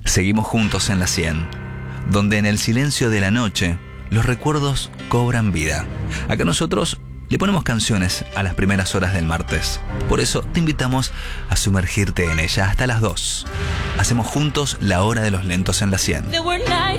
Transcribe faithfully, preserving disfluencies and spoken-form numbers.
Seguimos juntos en la cien, donde en el silencio de la noche los recuerdos cobran vida. Acá nosotros le ponemos canciones a las primeras horas del martes. Por eso te invitamos a sumergirte en ella hasta las dos. Hacemos juntos la hora de los lentos en la cien. There were